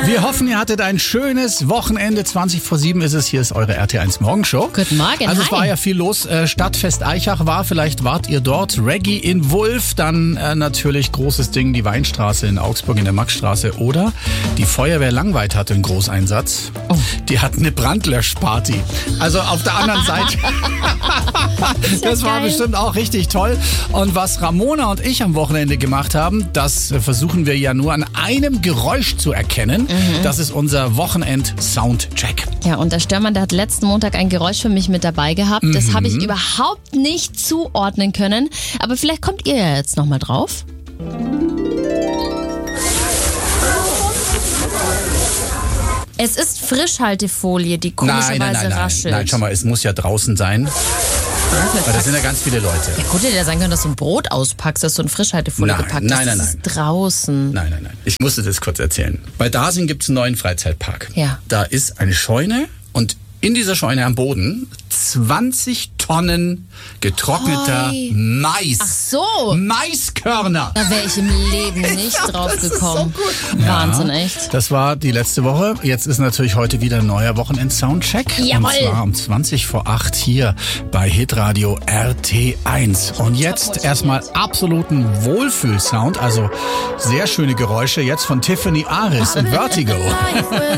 Wir hoffen, ihr hattet ein schönes Wochenende. 20:07 ist es. Hier ist eure RT1 Morgenshow. Guten Morgen, Also es hi. war ja viel los. Stadtfest Eichach war. Vielleicht wart ihr dort. Reggae in Wulf. Dann natürlich großes Ding, die Weinstraße in Augsburg in der Maxstraße. Oder die Feuerwehr Langweid hatte einen Großeinsatz. Oh. Die hatten eine Brandlöschparty. Also auf der anderen Seite. Das war geil. bestimmt auch richtig toll. Und was Ramona und ich am Wochenende gemacht haben, das versuchen wir ja nur an einem Geräusch zu erkennen. Das ist unser Wochenend-Soundcheck. Ja, und der Störmann, der hat letzten Montag ein Geräusch für mich mit dabei gehabt. Das habe ich überhaupt nicht zuordnen können. Aber vielleicht kommt ihr ja jetzt nochmal drauf. Es ist Frischhaltefolie, die komischerweise raschelt. Nein, schau mal, es muss ja draußen sein. Weil da sind ja ganz viele Leute. Ja gut, hätte ja sagen können, dass du ein Brot auspackst, dass du in Frischhaltefolie Nein, gepackt nein, hast. Das ist draußen. Nein. Ich musste das kurz erzählen. Bei Dasing gibt es einen neuen Freizeitpark. Ja. Da ist eine Scheune und in dieser Scheune am Boden 20 Tonnen getrockneter Hoi. Mais. Ach so. Maiskörner. Da wäre ich im Leben nicht drauf gekommen. Wahnsinn, echt. Das war die letzte Woche. Jetzt ist natürlich heute wieder ein neuer Wochenend-Soundcheck. Jawohl. Und zwar um 20:08 hier bei Hitradio RT1. Und jetzt erstmal absoluten Wohlfühlsound, also sehr schöne Geräusche. Jetzt von Tiffany Aris und Vertigo. Life will